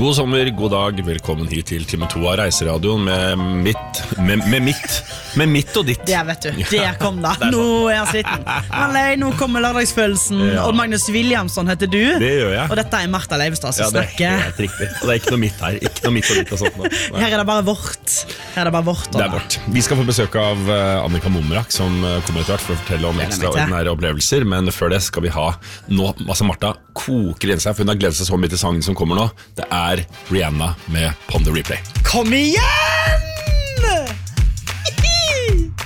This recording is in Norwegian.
God sommer, god dag, velkommen hit til time 2 av Reiseradioen med mitt og ditt. Det vet du, det kom da. Nå er jeg sliten. Allei, nå kommer lørdagsfølelsen. Odd Magnus Williamson heter du. Det gjør jeg. Og dette er Martha Leivestad som det snakker. er helt riktig. Og det er ikke noe mitt her, ikke noe mitt og ditt og sånt nå. Her er det bare vårt. Det er vårt. Vi skal få besøk av Annika Momrak, som kommer etter hvert for å fortelle om ekstraordinære opplevelser. Men før det skal vi ha nå, altså Martha koker inn seg, for hun har gledet seg så mye til sangen som kommer nå. Det er Rihanna med Pon the Replay. Kom igjen!